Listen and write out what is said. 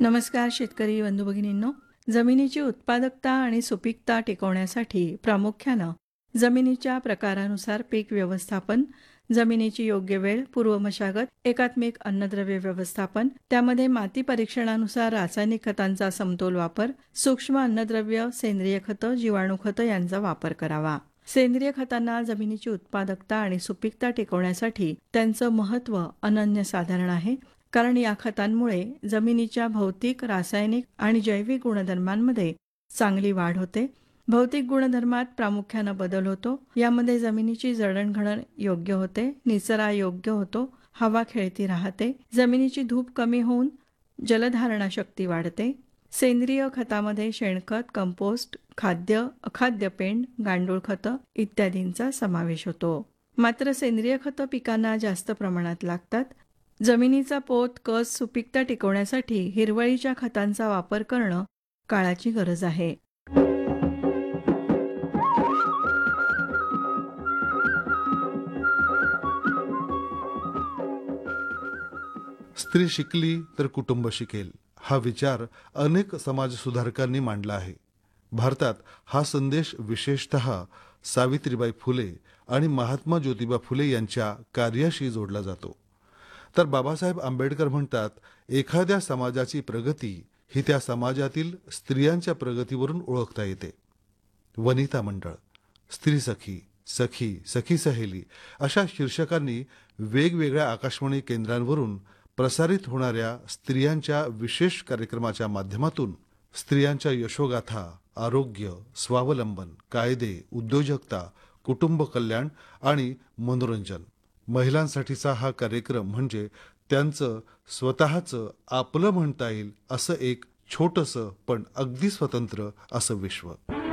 नमस्कार शेतकरी बंधू भगिनींनो. जमिनीची उत्पादकता आणि सुपीकता टिकवण्यासाठी प्रामुख्यानं जमिनीच्या प्रकारानुसार पीक व्यवस्थापन, जमिनीची योग्य वेळ, पूर्वमशागत, एकात्मिक अन्नद्रव्य व्यवस्थापन, त्यामध्ये माती परीक्षणानुसार रासायनिक खतांचा समतोल वापर, सूक्ष्म अन्नद्रव्य, सेंद्रिय खतं, जीवाणू खतं यांचा वापर करावा. सेंद्रिय खतांना जमिनीची उत्पादकता आणि सुपीकता टिकवण्यासाठी त्यांचं महत्त्व अनन्यसाधारण आहे. कारण या खतांमुळे जमिनीच्या भौतिक, रासायनिक आणि जैविक गुणधर्मांमध्ये चांगली वाढ होते. भौतिक गुणधर्मात प्रामुख्यानं बदल होतो. यामध्ये जमिनीची जडणघडण योग्य होते, निचरा योग्य होतो, हवा खेळती राहते, जमिनीची धूप कमी होऊन जलधारणा शक्ती वाढते. सेंद्रिय खतामध्ये शेणखत, कंपोस्ट, खाद्य, अखाद्य पेंड, गांडूळ खतं इत्यादींचा समावेश होतो. मात्र सेंद्रिय खतं पिकांना जास्त प्रमाणात लागतात. जमिनीचा पोत, कस, सुपीकता टिकवण्यासाठी हिरवळीच्या खतांचा वापर करणं काळाची गरज आहे. स्त्री शिकली तर कुटुंब शिकेल हा विचार अनेक समाजसुधारकांनी मांडला आहे. भारतात हा संदेश विशेषतः सावित्रीबाई फुले आणि महात्मा ज्योतिबा फुले यांच्या कार्याशी जोडला जातो. तर बाबासाहेब आंबेडकर म्हणतात, एखाद्या समाजाची प्रगती ही त्या समाजातील स्त्रियांच्या प्रगतीवरून ओळखता येते. वनिता मंडळ, स्त्री सखी, सखी, सखी सहेली अशा शीर्षकांनी वेगवेगळ्या आकाशवाणी केंद्रांवरून प्रसारित होणाऱ्या स्त्रियांच्या विशेष कार्यक्रमाच्या माध्यमातून स्त्रियांच्या यशोगाथा, आरोग्य, स्वावलंबन, कायदे, उद्योजकता, कुटुंब कल्याण आणि मनोरंजन, महिलांसाठीचा हा कार्यक्रम म्हणजे त्यांचं स्वतःचं आपलं म्हणता येईल असं एक छोटंसं पण अगदी स्वतंत्र असं विश्व.